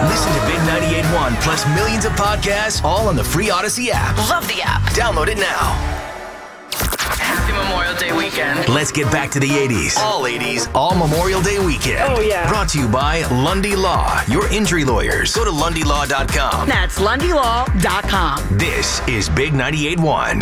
Listen to Big 98.1 plus millions of podcasts all on the free Odyssey app. Love the app. Download it now. Happy Memorial Day weekend. Let's get back to the 80s. All 80s, all Memorial Day weekend. Oh, yeah. Brought to you by Lundy Law, your injury lawyers. Go to LundyLaw.com. That's LundyLaw.com. This is Big 98.1.